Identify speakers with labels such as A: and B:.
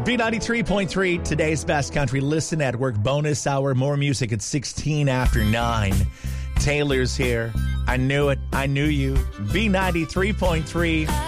A: B93.3, today's best country. Listen Network, bonus hour, more music at 16 after 9. Taylor's here. I knew it. I knew you. B93.3.